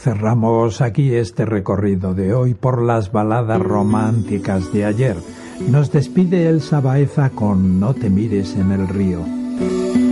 Cerramos aquí este recorrido de hoy por las baladas románticas de ayer. Nos despide Elsa Baeza con No te mires en el río.